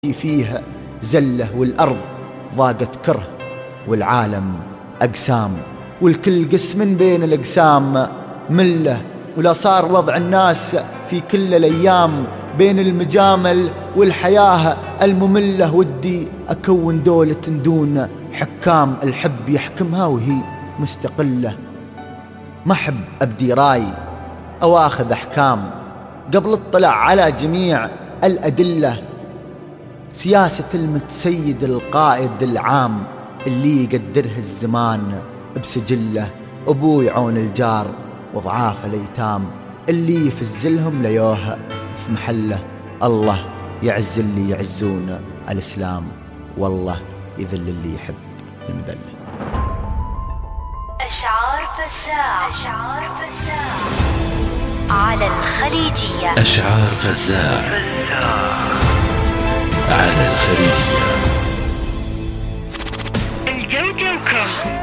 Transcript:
فيها زلة والأرض ضاقت كره والعالم أقسام، والكل قسم بين الأقسام ملة، ولا صار وضع الناس في كل الأيام بين المجامل والحياة المملة. ودي أكون دولة دون حكام، الحب يحكمها وهي مستقلة. ما أحب أبدي راي أو أخذ أحكام قبل اطلع على جميع الأدلة. سياسة المتسيد القائد العام اللي يقدرها الزمان بسجله، أبوي عون الجار وضعاف الأيتام اللي يفزلهم ليوه في محله. الله يعز اللي يعزون الإسلام، والله يذل اللي يحب المذلة. أشعار فزاع على الخليجية. أشعار فزاع على الخليجية. الجو جوكم.